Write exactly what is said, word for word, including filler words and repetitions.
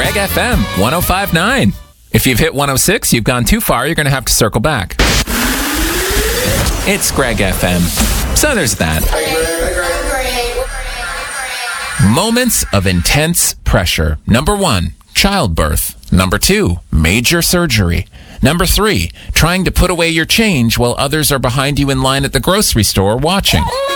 Greg F M one oh five point nine. If you've hit one oh six, you've gone too far. You're going to have to circle back. It's Greg F M. So there's that. Moments of intense pressure. Number one, childbirth. Number two, major surgery. Number three, trying to put away your change while others are behind you in line at the grocery store watching.